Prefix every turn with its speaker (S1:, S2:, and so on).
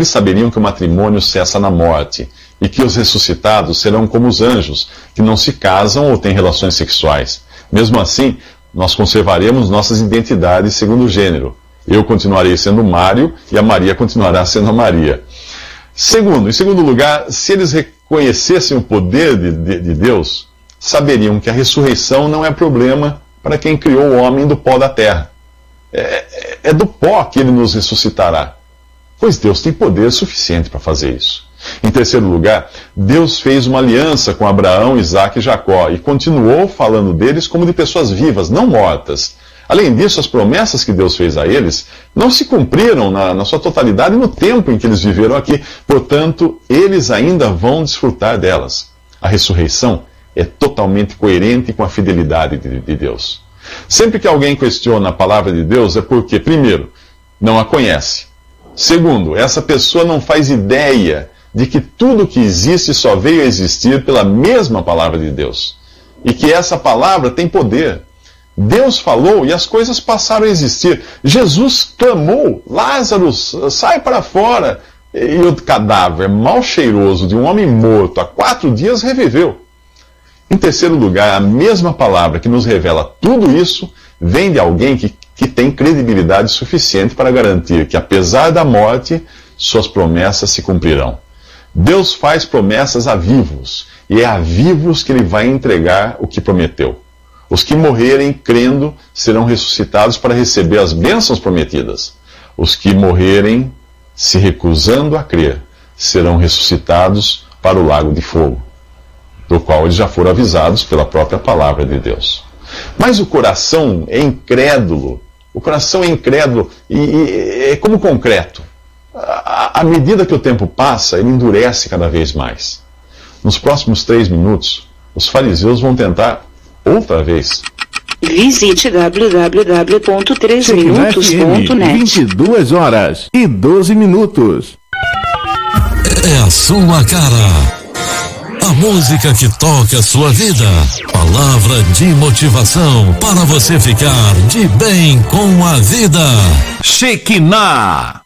S1: eles saberiam que o matrimônio cessa na morte e que os ressuscitados serão como os anjos, que não se casam ou têm relações sexuais. Mesmo assim, nós conservaremos nossas identidades segundo o gênero. Eu continuarei sendo Mário e a Maria continuará sendo a Maria. Em segundo lugar, se eles reconhecessem o poder de Deus, saberiam que a ressurreição não é problema para quem criou o homem do pó da terra. É do pó que ele nos ressuscitará, pois Deus tem poder suficiente para fazer isso. Em terceiro lugar, Deus fez uma aliança com Abraão, Isaque e Jacó e continuou falando deles como de pessoas vivas, não mortas. Além disso, as promessas que Deus fez a eles não se cumpriram na sua totalidade no tempo em que eles viveram aqui. Portanto, eles ainda vão desfrutar delas. A ressurreição é totalmente coerente com a fidelidade de Deus. Sempre que alguém questiona a palavra de Deus é porque, primeiro, não a conhece. Segundo, essa pessoa não faz ideia de que tudo que existe só veio a existir pela mesma palavra de Deus. E que essa palavra tem poder. Deus falou e as coisas passaram a existir. Jesus clamou: Lázaro, sai para fora. E o cadáver mal cheiroso de um homem morto há 4 dias reviveu. Em terceiro lugar, a mesma palavra que nos revela tudo isso vem de alguém que tem credibilidade suficiente para garantir que, apesar da morte, suas promessas se cumprirão. Deus faz promessas a vivos, e é a vivos que ele vai entregar o que prometeu. Os que morrerem crendo serão ressuscitados para receber as bênçãos prometidas. Os que morrerem se recusando a crer serão ressuscitados para o lago de fogo, do qual eles já foram avisados pela própria palavra de Deus. Mas o coração é incrédulo. O coração é incrédulo e é como concreto. À medida que o tempo passa, ele endurece cada vez mais. Nos próximos 3 minutos, os fariseus vão tentar outra vez.
S2: Visite www.3minutos.net.
S3: 22h12.
S4: É a sua cara. A música que toca a sua vida. Palavra de motivação para você ficar de bem com a vida.
S3: Shekinah.